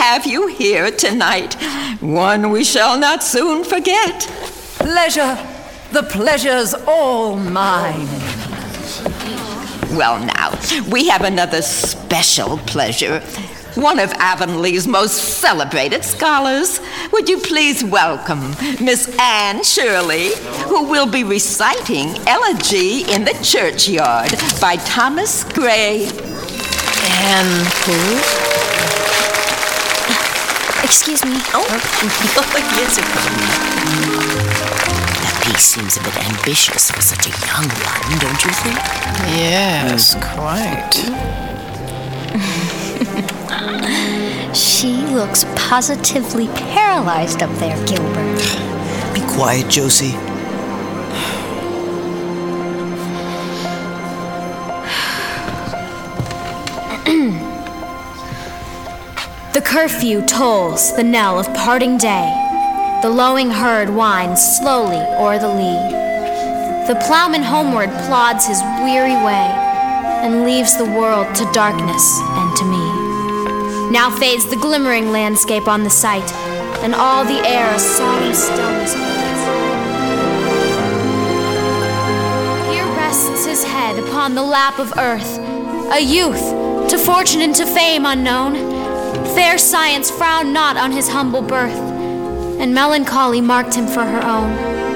have you here tonight. One we shall not soon forget. Pleasure. The pleasure's all mine. Well, now, we have another special pleasure. One of Avonlea's most celebrated scholars. Would you please welcome Miss Anne Shirley, who will be reciting Elegy in the Churchyard by Thomas Gray. Anne who? Excuse me. Oh, yes, of course. That piece seems a bit ambitious for such a young one, don't you think? Yes, quite. She looks positively paralyzed up there, Gilbert. Be quiet, Josie. The curfew tolls the knell of parting day. The lowing herd winds slowly o'er the lea. The plowman homeward plods his weary way and leaves the world to darkness and to me. Now fades the glimmering landscape on the sight, and all the air a solemn stillness holds. Here rests his head upon the lap of earth, a youth, to fortune and to fame unknown. Fair science frowned not on his humble birth, and melancholy marked him for her own.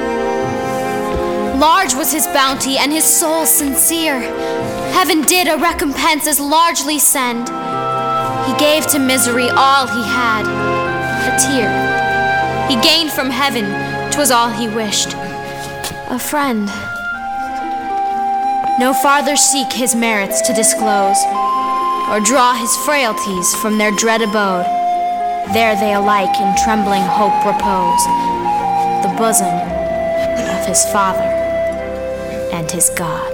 Large was his bounty, and his soul sincere. Heaven did a recompense as largely send. He gave to misery all he had, a tear. He gained from heaven, 'twas all he wished, a friend. No farther seek his merits to disclose, or draw his frailties from their dread abode. There they alike in trembling hope repose, the bosom of his Father and his God.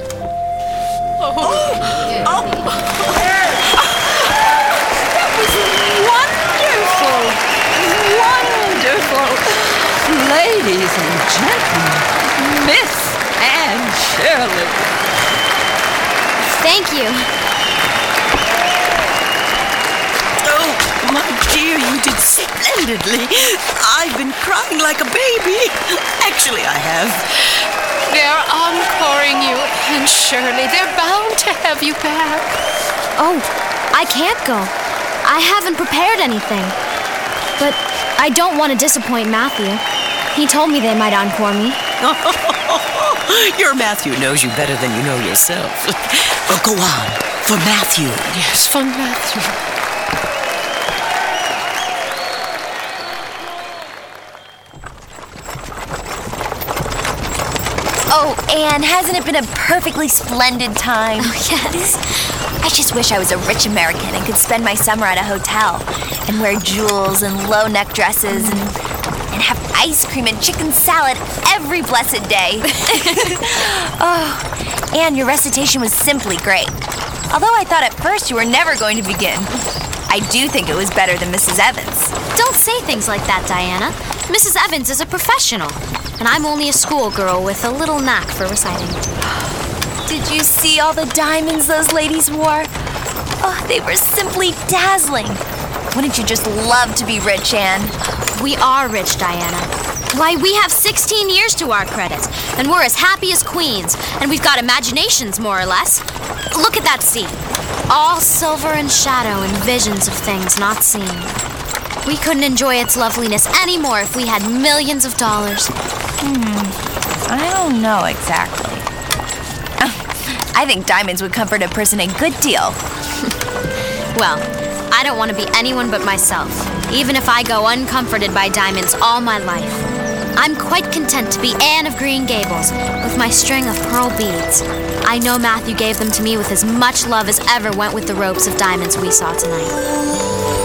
Wonderful. Ladies and gentlemen, Miss Anne Shirley. Thank you. Oh, my dear, you did splendidly. I've been crying like a baby. Actually, I have. They're encoring you, Anne Shirley. They're bound to have you back. Oh, I can't go. I haven't prepared anything. But I don't want to disappoint Matthew. He told me they might encore me. Your Matthew knows you better than you know yourself. Oh, go on. For Matthew. Yes, for Matthew. Oh, Anne, hasn't it been a perfectly splendid time? Oh, yes. I just wish I was a rich American and could spend my summer at a hotel and wear jewels and low-neck dresses and have ice cream and chicken salad every blessed day. Oh, Anne, your recitation was simply great. Although I thought at first you were never going to begin. I do think it was better than Mrs. Evans. Don't say things like that, Diana. Mrs. Evans is a professional, and I'm only a schoolgirl with a little knack for reciting. Did you see all the diamonds those ladies wore? Oh, they were simply dazzling. Wouldn't you just love to be rich, Anne? We are rich, Diana. Why, we have 16 years to our credit, and we're as happy as queens, and we've got imaginations, more or less. Look at that sea. All silver and shadow and visions of things not seen. We couldn't enjoy its loveliness any more if we had millions of dollars. I don't know exactly. I think diamonds would comfort a person a good deal. Well, I don't want to be anyone but myself, even if I go uncomforted by diamonds all my life. I'm quite content to be Anne of Green Gables with my string of pearl beads. I know Matthew gave them to me with as much love as ever went with the ropes of diamonds we saw tonight.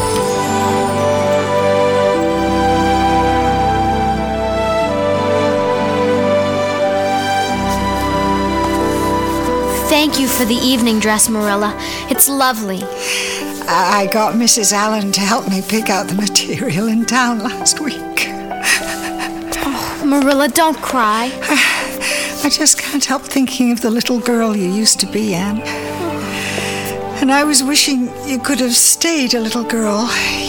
Thank you for the evening dress, Marilla. It's lovely. I got Mrs. Allen to help me pick out the material in town last week. Oh, Marilla, don't cry. I just can't help thinking of the little girl you used to be, Anne. And I was wishing you could have stayed a little girl.